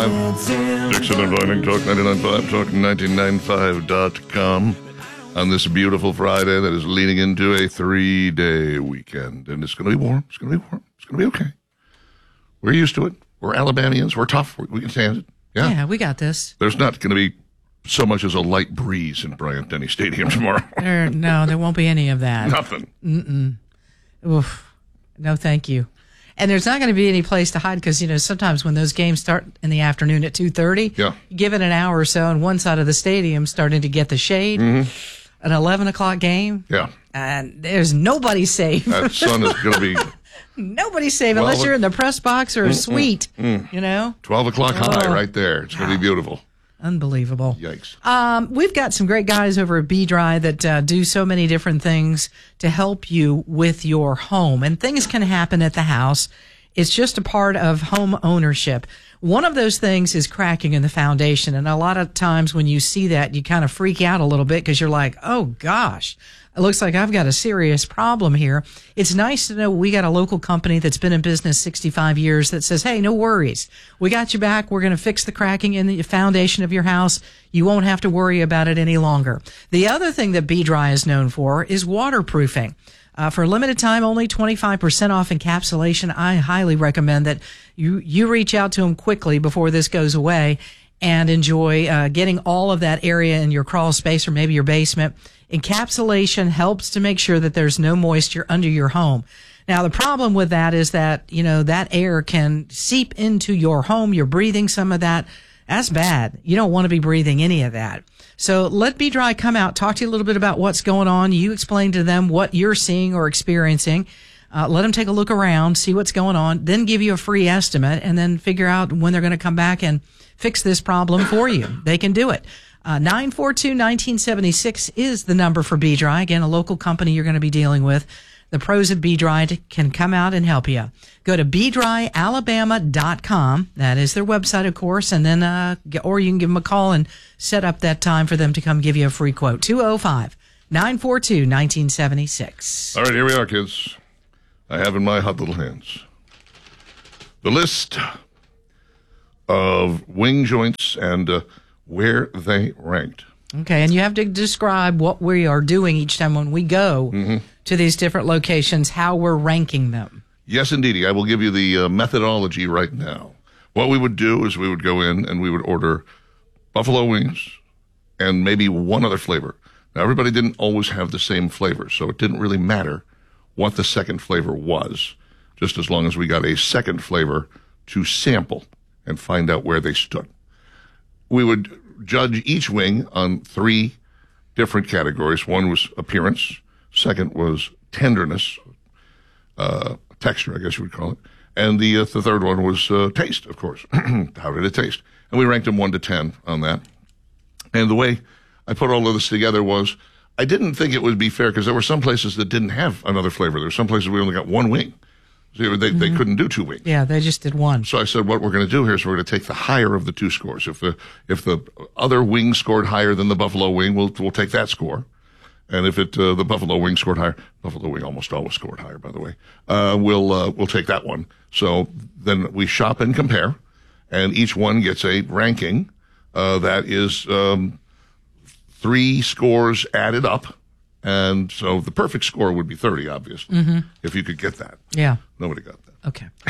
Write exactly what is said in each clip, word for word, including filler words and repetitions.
Dixon and Vining, Talk ninety-nine point five, Talk nineteen ninety-five dot com on this beautiful Friday that is leading into a three-day weekend. And it's going to be warm. It's going to be warm. It's going to be okay. We're used to it. We're Alabamians. We're tough. We can stand it. Yeah, yeah we got this. There's not going to be so much as a light breeze in Bryant-Denny Stadium tomorrow. there, no, there won't be any of that. Nothing. Mm-mm. Oof. No, thank you. And there's not going to be any place to hide because, you know, sometimes when those games start in the afternoon at two thirty, yeah. give it an hour or so, and one side of the stadium starting to get the shade. Mm-hmm. An eleven o'clock game. Yeah. And there's nobody safe. That sun is going to be... Nobody's safe unless well, you're in the press box or a mm, suite, mm, mm. you know? twelve o'clock oh. high right there. It's going to be beautiful. Unbelievable. Yikes. Um, we've got some great guys over at B-Dry that uh, do so many different things to help you with your home. And things can happen at the house. It's just a part of home ownership. One of those things is cracking in the foundation. And a lot of times when you see that, you kind of freak out a little bit because you're like, oh, gosh, it looks like I've got a serious problem here. It's nice to know we got a local company that's been in business sixty-five years that says, hey, no worries. We got you back. We're going to fix the cracking in the foundation of your house. You won't have to worry about it any longer. The other thing that B-Dry is known for is waterproofing. Uh, for a limited time, only twenty-five percent off encapsulation. I highly recommend that you, you reach out to them quickly before this goes away and enjoy uh, getting all of that area in your crawl space or maybe your basement. Encapsulation helps to make sure that there's no moisture under your home. Now, the problem with that is that, you know, that air can seep into your home. You're breathing some of that. That's bad. You don't want to be breathing any of that. So let B-Dry come out, talk to you a little bit about what's going on. You explain to them what you're seeing or experiencing. Uh, let them take a look around, see what's going on, then give you a free estimate, and then figure out when they're going to come back and fix this problem for you. They can do it. Uh, nine four two, one nine seven six is the number for B-Dry. Again, a local company you're going to be dealing with. The pros at B-Dry can come out and help you. Go to b dry alabama dot com. That is their website, of course. And then, uh, or you can give them a call and set up that time for them to come give you a free quote. two oh five, nine four two, one nine seven six. All right, here we are, kids. I have in my hot little hands the list of wing joints and uh, where they ranked. Okay, and you have to describe what we are doing each time when we go mm-hmm. to these different locations, how we're ranking them. Yes, indeedy. I will give you the uh, methodology right now. What we would do is we would go in and we would order buffalo wings and maybe one other flavor. Now, everybody didn't always have the same flavor, so it didn't really matter what the second flavor was, just as long as we got a second flavor to sample and find out where they stood. We would judge each wing on three different categories. One was appearance. Second was tenderness, uh, texture, I guess you would call it. And the, uh, the third one was uh, taste, of course. How did it taste? And we ranked them one to ten on that. And the way I put all of this together was I didn't think it would be fair because there were some places that didn't have another flavor. There were some places we only got one wing. So they, mm-hmm. they couldn't do two wings. Yeah, they just did one. So I said, what we're going to do here is we're going to take the higher of the two scores. If the if the other wing scored higher than the buffalo wing, we'll we'll take that score. And if it uh, the buffalo wing scored higher, buffalo wing almost always scored higher, by the way. Uh, we'll uh, we'll take that one. So then we shop and compare, and each one gets a ranking uh, that is um, three scores added up. And so the perfect score would be thirty, obviously, mm-hmm. if you could get that. Yeah. Nobody got that.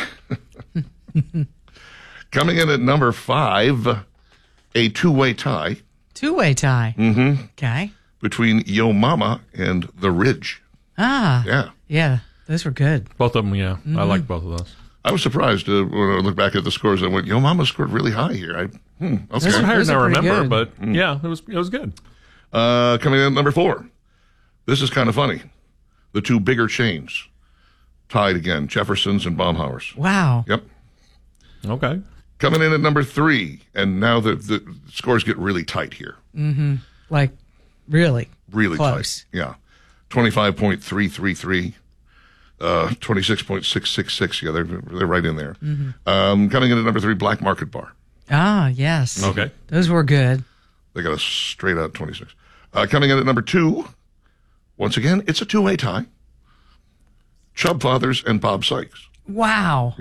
Okay. Coming in at number five, a two-way tie. Two-way tie. Mm-hmm. Okay. Between Yo Mama and The Ridge. Ah. Yeah. Yeah. Those were good. Both of them, yeah. Mm-hmm. I like both of those. I was surprised uh, when I looked back at the scores. I went, Yo Mama scored really high here. I, hmm, okay. Those are higher Those than I are pretty remember, good. but Mm. yeah, it was it was good. Uh, coming in at number four. This is kind of funny. The two bigger chains tied again, Jefferson's and Baumhauer's. Wow. Yep. Okay. Coming in at number three, and now the, the scores get really tight here. Mm-hmm. Like, really? Really close. tight. Yeah. twenty-five point three three three, uh, twenty-six point six six six. Yeah, they're, they're right in there. Mm-hmm. Um, coming in at number three, Black Market Bar. Ah, yes. Okay. Those were good. They got a straight out twenty-six. Uh, coming in at number two, once again, it's a two-way tie. Chubb Fathers and Bob Sykes. Wow. Yep.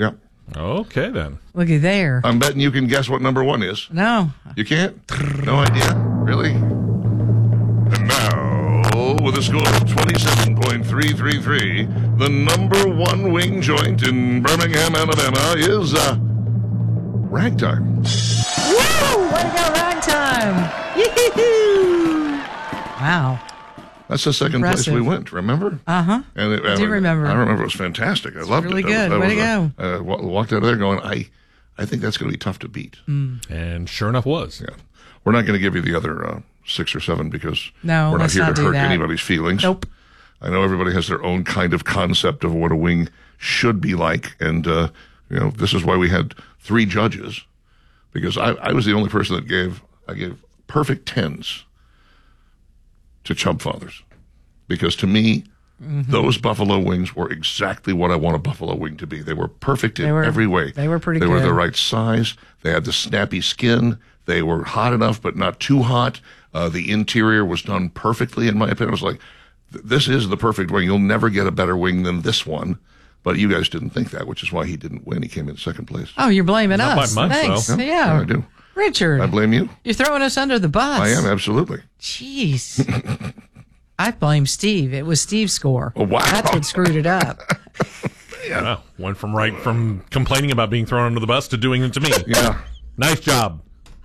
Okay, then. Looky there. I'm betting you can guess what number one is. No. You can't? No idea? Really? And now, with a score of twenty-seven point three three three, the number one wing joint in Birmingham, Alabama is uh, Ragtime. Woo! Way to go, Ragtime! Yee-hoo-hoo! Wow. That's the second Impressive. place we went, remember? Uh-huh. And it, I do remember. I remember it was fantastic. I loved really it. good. That was, Way to that go. was, uh, wa- walked out of there going, I, I think that's going to be tough to beat. And sure enough was. Yeah. We're not going to give you the other uh, six or seven because No, we're not let's here not to do hurt that. anybody's feelings. Nope. I know everybody has their own kind of concept of what a wing should be like, and uh, you know this is why we had three judges, because I, I was the only person that gave I gave perfect tens to Chub Fathers, because to me Mm-hmm. those buffalo wings were exactly what I want a buffalo wing to be. They were perfect in They were- every way. they were pretty They were good. the right size. They had the snappy skin. They were hot enough, but not too hot. Uh, the interior was done perfectly, in my opinion. I was like, th- this is the perfect wing. You'll never get a better wing than this one. But you guys didn't think that, which is why he didn't win. He came in second place. Oh, you're blaming Not by us. much, Thanks. though. Yeah. I do. Richard, I blame you. you're throwing us under the bus. I am, absolutely. Jeez. I blame Steve. It was Steve's score. Oh, wow. That's what screwed it up. Wow. Went from right from complaining about being thrown under the bus to doing it to me. Yeah. Nice job.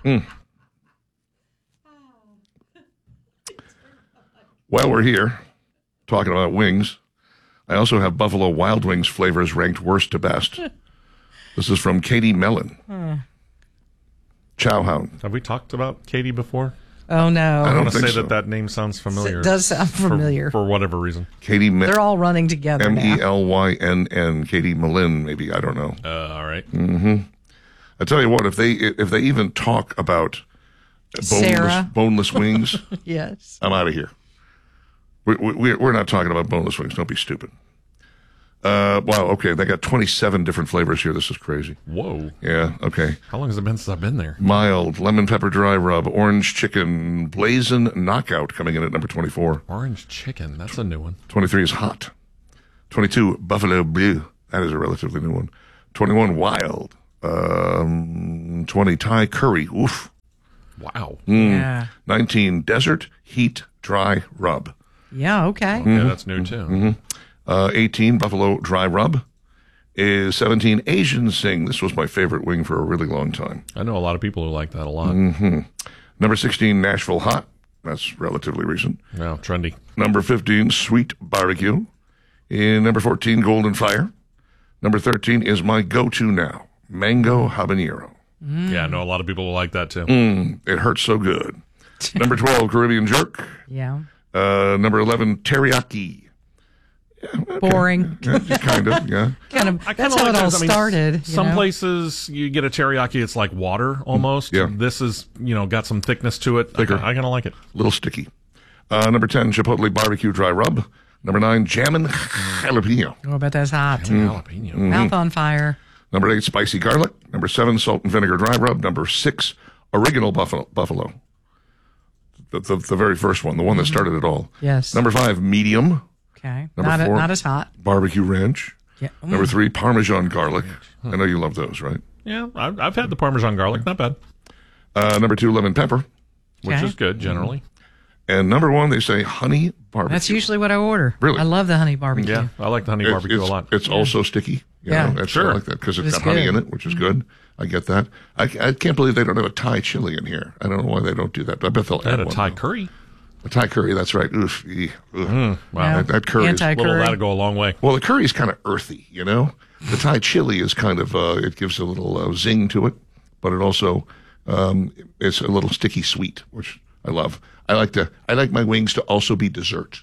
While we're here talking about wings, I also have Buffalo Wild Wings flavors ranked worst to best. This is from Katie Mellon. Chowhound. Have we talked about Katie before? Oh, no. I I don't want to think say so. that that name sounds familiar. It does sound for- familiar. For, whatever reason. Katie Me- They're all running together M E now. L Y N N. Katie Mellon, maybe. I don't know. Uh, all right. I tell you what, if they if they even talk about boneless, Sarah. boneless wings, Yes. I'm out of here. We, we, we're not talking about boneless wings. Don't be stupid. Uh, wow, okay. They got twenty-seven different flavors here. This is crazy. Whoa. Yeah, okay. How long has it been since I've been there? Mild, lemon pepper dry rub, orange chicken, blazing knockout coming in at number twenty-four. Orange chicken. That's a new one. twenty-three is hot. twenty-two, buffalo blue. That is a relatively new one. twenty-one, wild. Um, twenty, Thai curry. Oof. Wow. Yeah. nineteen, desert heat dry rub. Yeah, okay. Yeah, that's new too. Uh, eighteen, buffalo dry rub. Is seventeen, Asian sing. This was my favorite wing for a really long time. I know a lot of people who like that a lot. Number sixteen, Nashville hot. That's relatively recent. Wow, trendy. Number fifteen, sweet barbecue. In number fourteen, golden fire. Number thirteen is my go-to now, mango habanero. Yeah, I know a lot of people who like that too. It hurts so good. Number twelve, Caribbean jerk. Yeah. Uh, number eleven, teriyaki. Boring. Yeah, kind of, yeah. kind of. I That's kinda how like it all those. I mean, started. you Some know? places you get a teriyaki, it's like water almost. Yeah. This is, you know, got some thickness to it. Thicker. I, I kind of like it. Little sticky. Uh, number ten, chipotle barbecue dry rub. Number nine, jammin' jalapeno. Oh, I bet that's hot. Jalapeno. Mouth on fire. Number eight, spicy garlic. Number seven, salt and vinegar dry rub. Number six, original buffalo. buffalo. The, the, the very first one, the one that started it all. Yes. Number five, medium Okay. Number Not, a, four. not as hot. barbecue ranch. Yeah. Mm. Number three, Parmesan garlic. I know you love those, right? Yeah, I've, I've had the Parmesan garlic. Not bad. Uh, number two, lemon pepper. Which Okay. is good generally. And number one, they say honey barbecue. That's usually what I order. Really? I love the honey barbecue. Yeah, I like the honey It's- barbecue it's, a lot. It's also sticky. You Yeah. know, it's, Sure. I like that because it's It's got honey good. in it, which is good. I get that. I, I can't believe they don't have a Thai chili in here. I don't know why they don't do that, but I bet they'll I had add a one. Thai curry. A Thai curry, that's right. Oof. ee, ugh. Wow. Yeah. That, that curry is, Anti- Little Curry. that'll go a long way. well, the curry is kind of earthy, you know? The Thai chili is kind of, uh, it gives a little uh, zing to it, but it also, um, it's a little sticky sweet, which I love. I like to, I like my wings to also be dessert.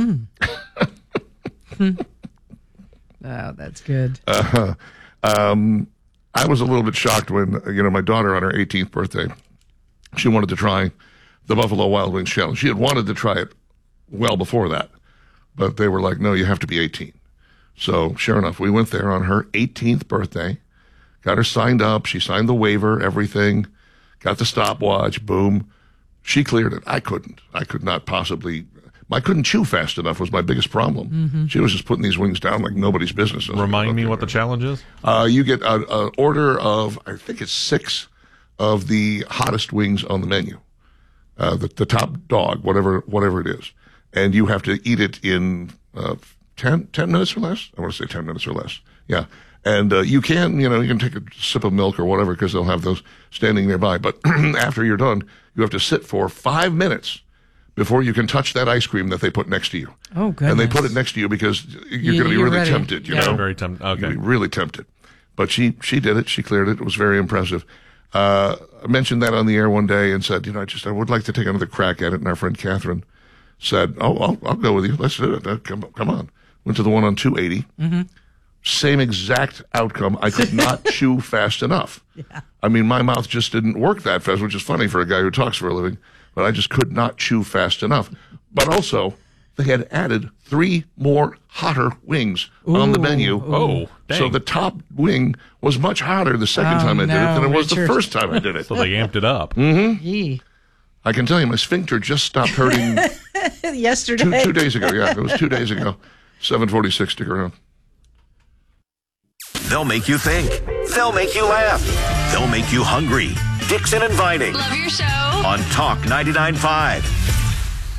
Oh, that's good. Um, I was a little bit shocked when, you know, my daughter on her eighteenth birthday, she wanted to try the Buffalo Wild Wings Challenge. She had wanted to try it well before that, but they were like, no, you have to be eighteen. So sure enough, we went there on her eighteenth birthday, got her signed up. She signed the waiver, everything, got the stopwatch, boom. She cleared it. I couldn't. I could not possibly. I couldn't chew fast enough was my biggest problem. Mm-hmm. She was just putting these wings down like nobody's business. Remind like, me okay, what the challenge is. Uh, you get an order of, I think it's six of the hottest wings on the menu, uh, the, the top dog, whatever whatever it is, and you have to eat it in uh, ten, ten minutes or less. I want to say ten minutes or less. Yeah. And uh, you can, you know, you can take a sip of milk or whatever because they'll have those standing nearby. But after you're done, you have to sit for five minutes before you can touch that ice cream that they put next to you. Oh, goodness. And they put it next to you because you're You- going to be you're really ready. tempted, you Yeah. know? Very tempted. Okay. You'd be really tempted. But she, she did it. She cleared it. It was very impressive. Uh, I mentioned that on the air one day and said, you know, I just, I would like to take another crack at it. And our friend Catherine said, oh, I'll, I'll go with you. Let's do it. Uh, Come, come on. Went to the one on two eighty. Mm-hmm. Same exact outcome. I could not chew fast enough. Yeah. I mean, my mouth just didn't work that fast, which is funny for a guy who talks for a living, but I just could not chew fast enough. But also, they had added three more hotter wings on the menu. Oh, dang. So the top wing was much hotter the second Oh, time I did it no, than it was Richard. the first time I did it. So they amped it up. Mm-hmm. Gee. I can tell you, my sphincter just stopped hurting Yesterday. two, two days ago. Yeah, it was two days ago. seven forty-six, stick around. They'll make you think. They'll make you laugh. They'll make you hungry. Dixon and Vining Love your show. on Talk ninety-nine point five.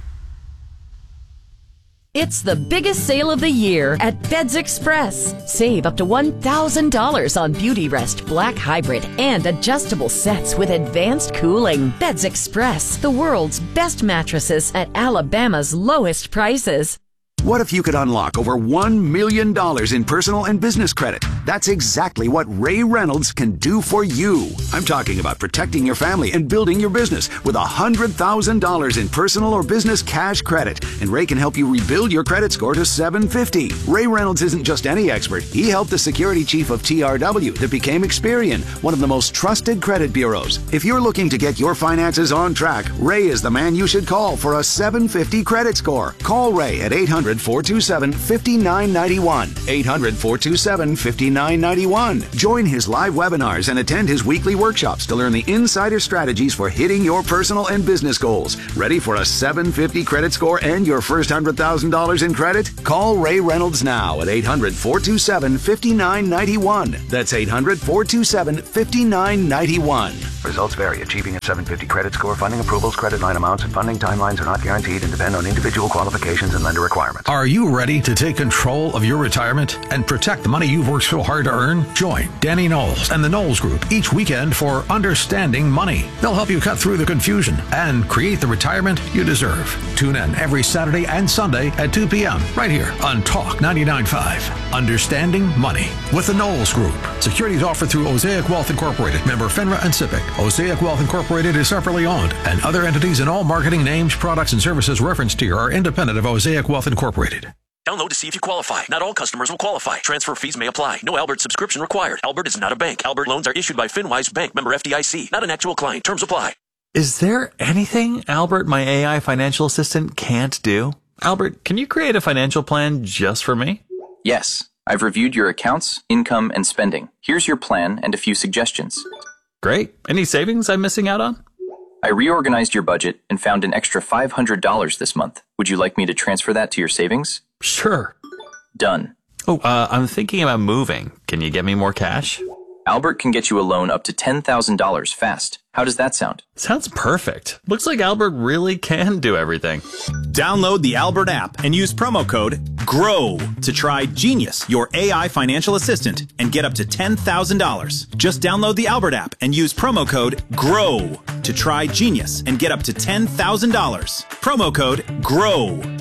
It's the biggest sale of the year at Beds Express. Save up to one thousand dollars on Beauty Rest Black Hybrid and adjustable sets with advanced cooling. Beds Express, the world's best mattresses at Alabama's lowest prices. What if you could unlock over one million dollars in personal and business credit? That's exactly what Ray Reynolds can do for you. I'm talking about protecting your family and building your business with one hundred thousand dollars in personal or business cash credit. And Ray can help you rebuild your credit score to seven fifty. Ray Reynolds isn't just any expert. He helped the security chief of T R W that became Experian, one of the most trusted credit bureaus. If you're looking to get your finances on track, Ray is the man you should call for a seven fifty credit score. Call Ray at eight hundred, four two seven, five nine nine one. eight hundred, four two seven, five nine nine one. Join his live webinars and attend his weekly workshops to learn the insider strategies for hitting your personal and business goals. Ready for a seven fifty credit score and your first one hundred thousand dollars in credit? Call Ray Reynolds now at eight hundred, four two seven, five nine nine one. That's eight hundred, four two seven, five nine nine one. Results vary. Achieving a seven fifty credit score, funding approvals, credit line amounts, and funding timelines are not guaranteed and depend on individual qualifications and lender requirements. Are you ready to take control of your retirement and protect the money you've worked so hard to earn? Join Danny Knowles and the Knowles Group each weekend for Understanding Money. They'll help you cut through the confusion and create the retirement you deserve. Tune in every Saturday and Sunday at two p.m. right here on Talk ninety-nine point five. Understanding Money with the Knowles Group. Securities offered through Osaic Wealth Incorporated, member FINRA and SIPC. Osaic Wealth Incorporated is separately owned, and other entities and all marketing names, products, and services referenced here are independent of Osaic Wealth Incorporated. Download to see if you qualify. Not all customers will qualify. Transfer fees may apply. No Albert subscription required. Albert is not a bank. Albert loans are issued by FinWise Bank, member F D I C. Not an actual client. Terms apply. Is there anything Albert, my A I financial assistant, can't do? Albert, can you create a financial plan just for me? Yes. I've reviewed your accounts, income, and spending. Here's your plan and a few suggestions. Great. Any savings I'm missing out on? I reorganized your budget and found an extra five hundred dollars this month. Would you like me to transfer that to your savings? Sure. Done. Oh, uh, I'm thinking about moving. Can you get me more cash? Albert can get you a loan up to ten thousand dollars fast. How does that sound? Sounds perfect. Looks like Albert really can do everything. Download the Albert app and use promo code GROW to try Genius, your A I financial assistant, and get up to ten thousand dollars. Just download the Albert app and use promo code GROW to try Genius and get up to ten thousand dollars. Promo code GROW.